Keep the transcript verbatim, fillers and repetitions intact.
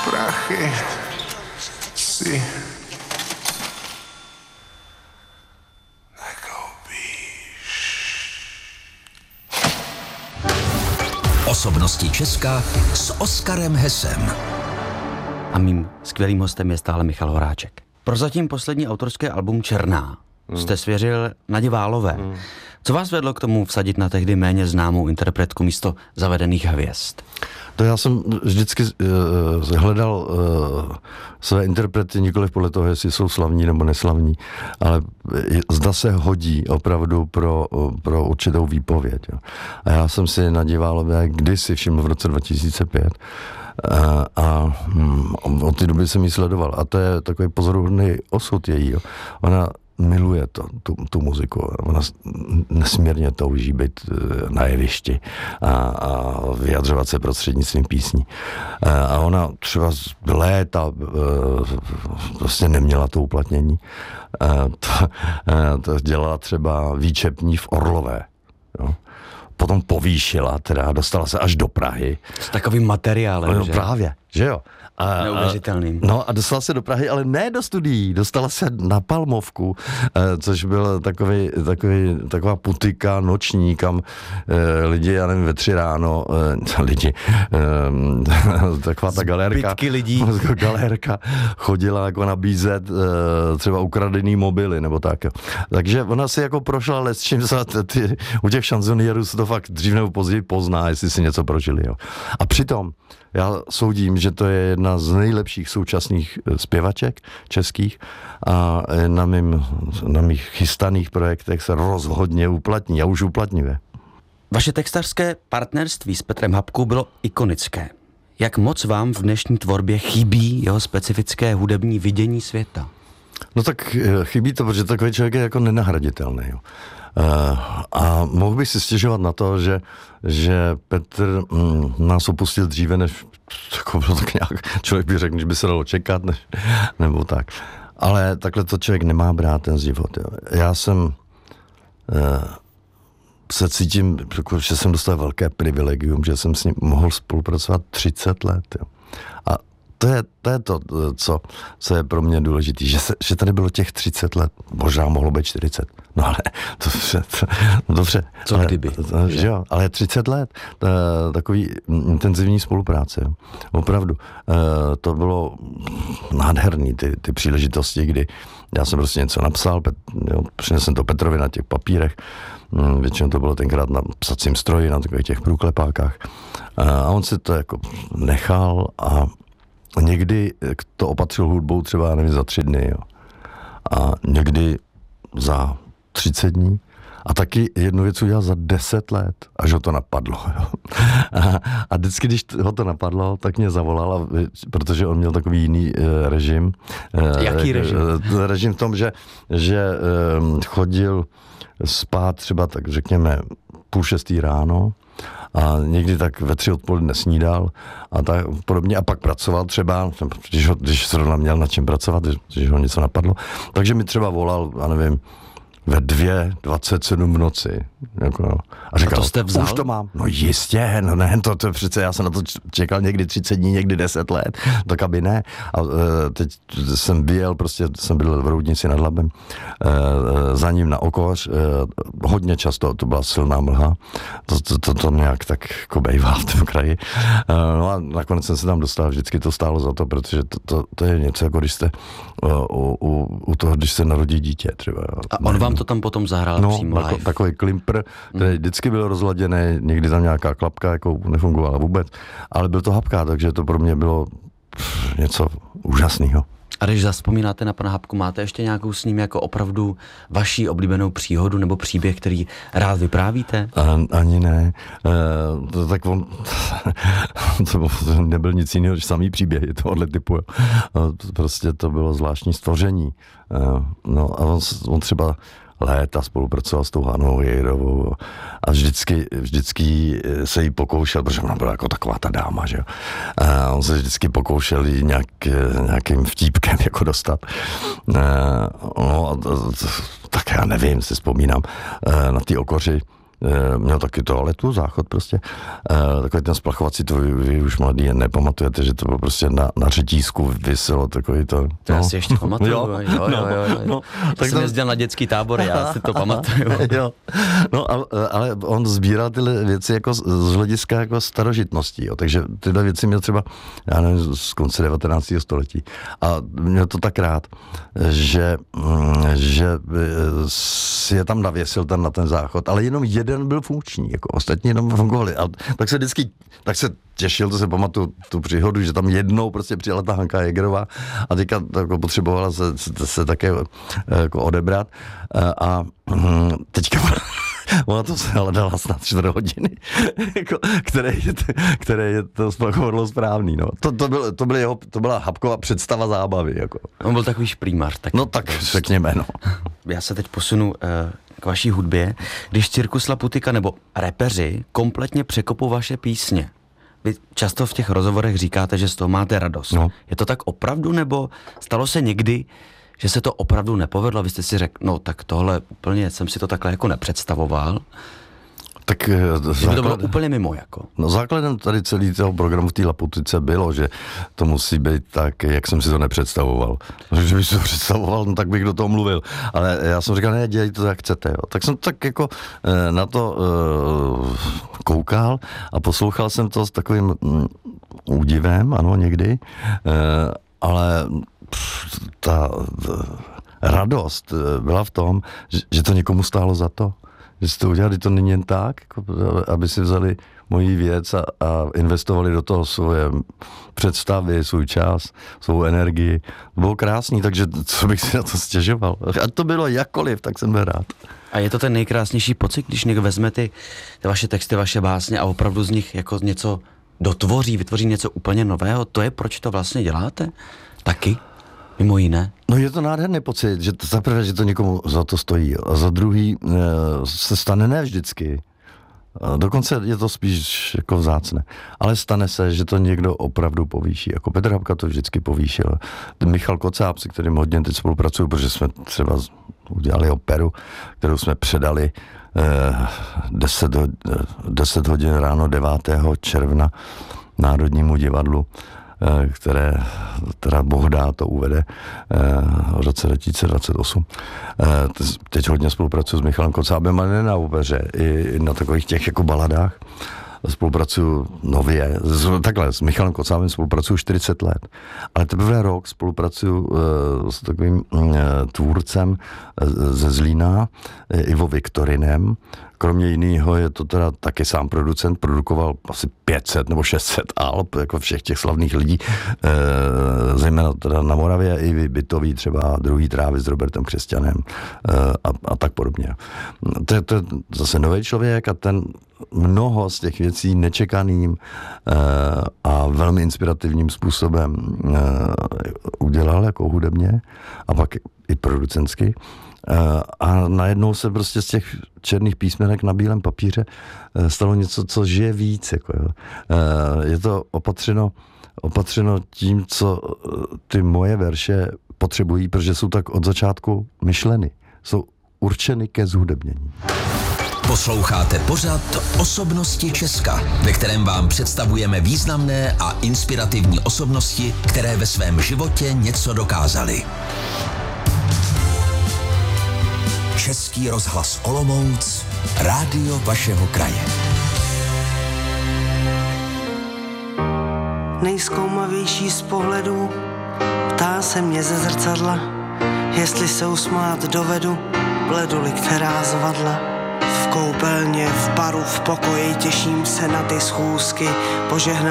prachy si Osobnosti Česka s Oskarem Hesem. A mým skvělým hostem je stále Michal Horáček. Prozatím poslední autorské album Černá hmm. jste svěřil Nadě Válové. Hmm. Co vás vedlo k tomu vsadit na tehdy méně známou interpretku místo zavedených hvězd? To já jsem vždycky uh, hledal uh, své interprety nikoliv podle toho, jestli jsou slavní nebo neslavní, ale zda se hodí opravdu pro, pro určitou výpověď. Jo. A já jsem si Nadě Válové kdysi všiml v roce dva tisíce pět a, a hm, od té doby jsem ji sledoval. A to je takový pozoruhodný osud její. Jo. Ona miluje to, tu, tu muziku. Ona nesmírně touží být na jevišti a, a vyjadřovat se prostřednictvím písní. A ona třeba léta vlastně neměla to uplatnění. To, to dělala třeba výčepní v Orlové. Jo. Potom povýšila, teda dostala se až do Prahy. S takovým materiálem, no, že? Právě, že jo. A, neuvěřitelným. No a dostala se do Prahy, ale ne do studií, dostala se na Palmovku, což byl takový, takový, taková putika noční, kam eh, lidi, já nevím, ve tři ráno, eh, lidi, eh, taková ta galérka, lidí. galérka chodila jako nabízet eh, třeba ukradený mobily, nebo tak. Takže ona si jako prošla les, čím za ty, u těch šanzonierů se to fakt dřív nebo později pozná, jestli si něco prožili. Jo. A přitom já soudím, že to je jedna z nejlepších současných zpěvaček českých a na, mým, na mých chystaných projektech se rozhodně uplatní a už uplatňuje. Vaše textařské partnerství s Petrem Hapkou bylo ikonické. Jak moc vám v dnešní tvorbě chybí jeho specifické hudební vidění světa? No tak chybí to, protože takový člověk je jako nenahraditelný. Jo. Uh, a mohl bych si stěžovat na to, že, že Petr mm, nás opustil dříve, než jako bylo tak nějak, člověk by řekl, že by se dalo čekat, než, nebo tak. Ale takhle to člověk nemá brát, ten život. Jo. Já jsem uh, se cítím, že jsem dostal velké privilegium, že jsem s ním mohl spolupracovat třicet let. Jo. A to je, to je to, co, co je pro mě důležité, že, se, že tady bylo těch třicet let, možná mohlo být čtyřicet, no ale to, to, no dobře. Co ale, kdyby? To, že jo, ale třicet let, to, takový intenzivní spolupráce, jo. Opravdu. To bylo nádherný, ty, ty příležitosti, kdy já jsem prostě něco napsal, pet, jo, přinesl jsem to Petrovi na těch papírech, většinou to bylo tenkrát na psacím stroji, na takových těch průklepákách, a on si to jako nechal a někdy to opatřil hudbou třeba, nevím, za tři dny, jo. A někdy za třicet dní. A taky jednu věc udělal za deset let, až ho to napadlo, jo. A, a vždycky, když ho to napadlo, tak mě zavolal, protože on měl takový jiný e, režim. E, Jaký režim? E, režim v tom, že, že e, chodil spát třeba, tak řekněme, půl šestý ráno, a někdy tak ve tři odpoledne snídal a tak podobně a pak pracoval třeba, když, ho, když zrovna měl na čem pracovat, když ho něco napadlo, takže mi třeba volal, já nevím, ve dvě dvacet sedm v noci. Jako, a říkal, a to jste vzal? Už to mám. No jistě, no ne, to, to přece, já jsem na to čekal někdy třicet dní, někdy deset let, tak aby ne. A uh, teď jsem vyjel, prostě jsem byl v Roudnici nad Labem, uh, za ním na Okoř, uh, hodně často, to byla silná mlha, to, to, to, to nějak tak jako bejvá v tom kraji. Uh, no a nakonec jsem se tam dostal, vždycky to stálo za to, protože to, to, to je něco, jako když jste uh, u, u, u toho, když se narodí dítě třeba. A on vám to tam potom zahrál no, přímo live. No, takový klimpr, který mm. vždycky byl rozladěný, někdy tam nějaká klapka jako nefungovala vůbec, ale byl to Hapka, takže to pro mě bylo pff, něco úžasného. A když zavzpomínáte na pana Hapku, máte ještě nějakou s ním jako opravdu vaši oblíbenou příhodu nebo příběh, který rád vyprávíte? A, ani ne. E, to, tak on, to nebyl nic jiného, než samý příběhy tohohle typu. To, prostě to bylo zvláštní stvoření. E, no a on, on třeba léta spolupracoval s tou Hanou Jejrovou a vždycky, vždycky se jí pokoušel, protože ona byla jako taková ta dáma, že jo. A on se vždycky pokoušel jí nějak, nějakým vtípkem jako dostat. No, tak já nevím, si vzpomínám na ty Okoři, měl taky toaletu, záchod prostě. Takový ten splachovací, to vy, vy už mladý nepamatujete, že to bylo prostě na, na řetízku vyselo takový to. To no. já si ještě pamatuju. Jo, jo, jo, jo, jo, jo. No, tak jsem jezdil na dětský tábor, já si to pamatuju. Jo. No, ale, ale on sbíral tyhle věci jako z, z hlediska jako starožitností, jo. Takže tyhle věci měl třeba, já nevím, z konce devatenáctého století. A měl to tak rád, že, že si je tam navěsil ten na ten záchod, ale jenom jeden byl funkční, jako ostatní jenom fungovali. A tak se vždycky, tak se těšil, to se pamatuju tu příhodu, že tam jednou prostě přijela ta Hanka Jägerová a teďka jako potřebovala se, se, se také jako odebrat a teďka ona to se hledala snad čtyři hodiny, jako, které, je, které je to splachovadlo správný. No. To, to, byl, to, byl jeho, to byla Habkova představa zábavy. Jako. On byl takový šprýmar. Tak no tak řekněme, no. Já se teď posunu uh, k vaší hudbě. Když Cirkus Laputika nebo repeři kompletně překopou vaše písně, vy často v těch rozhovorech říkáte, že z toho máte radost. No. Je to tak opravdu, nebo stalo se někdy, že se to opravdu nepovedlo? Vy jste si řekl, no tak tohle úplně jsem si to takhle jako nepředstavoval. Tak základ... to bylo úplně mimo, jako. No základem tady celý toho programu v té Laputice bylo, že to musí být tak, jak jsem si to nepředstavoval. Že bych si to představoval, no tak bych do toho mluvil. Ale já jsem říkal, ne, dělejte to, jak chcete. Jo. Tak jsem tak jako na to uh, koukal a poslouchal jsem to s takovým um, údivem, ano, někdy, uh, ale pff, ta, ta radost byla v tom, že, že to někomu stálo za to. Že si to udělali, to není jen tak, jako, aby si vzali moji věc a, a investovali do toho svoje představy, svůj čas, svou energii. To bylo krásný, takže co bych si na to stěžoval. Ať to bylo jakkoliv, tak jsem byl rád. A je to ten nejkrásnější pocit, když někdo vezme ty, ty vaše texty, vaše básně a opravdu z nich jako něco dotvoří, vytvoří něco úplně nového? To je, proč to vlastně děláte? Taky? Mimo jiné? No je to nádherný pocit, že to, za prvé, že to někomu za to stojí, a za druhý e, se stane ne vždycky. A dokonce je to spíš jako vzácné. Ale stane se, že to někdo opravdu povýší. Jako Petr Habka to vždycky povýšil. Michal Kocáb, se kterým hodně teď spolupracuju, protože jsme třeba udělali operu, kterou jsme předali deset hodin ráno devátého června Národnímu divadlu, které teda Boh dá, to uvede v roce dva tisíce dvacet osm. Teď hodně spolupracuji s Michalem Kocábem, ale ne na opeře, i na takových těch jako baladách. Spolupracuju nově, takhle, s Michalem Kocábem spolupracuju čtyřicet let, ale teprve rok spolupracuju s takovým tvůrcem ze Zlína, Ivo Viktorinem. Kromě jiného je to teda taky sám producent, produkoval asi pět set nebo šest set alb, jako všech těch slavných lidí, e, zejména teda na Moravě, i Bytový třeba, Druhý trávy s Robertem Křesťanem e, a, a tak podobně. To je, to je zase nový člověk a ten mnoho z těch věcí nečekaným e, a velmi inspirativním způsobem e, udělal jako hudebně a pak i producentsky. A najednou se prostě z těch černých písmenek na bílém papíře stalo něco, co žije víc. Jako jo. Je to opatřeno, opatřeno tím, co ty moje verše potřebují, protože jsou tak od začátku myšleny. Jsou určeny ke zhudebnění. Posloucháte pořad Osobnosti Česka, ve kterém vám představujeme významné a inspirativní osobnosti, které ve svém životě něco dokázaly. Český rozhlas Olomouc, rádio vašeho kraje. Nejzkoumavější z pohledů ptá se mě ze zrcadla, jestli se usmát dovedu, bleduli, která zvadla. V koupelně, v baru, v pokoji těším se na ty schůzky, požehnané